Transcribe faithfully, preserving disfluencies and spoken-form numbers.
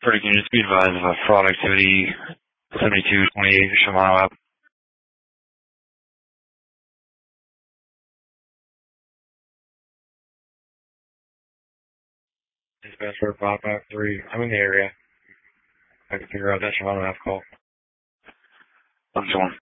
Pretty can you just be advised of a fraud activity seventy-two twenty-eight Shimano app. Dispatcher five five three. I'm in the area. I can figure out that Shimano app call. I'm showing.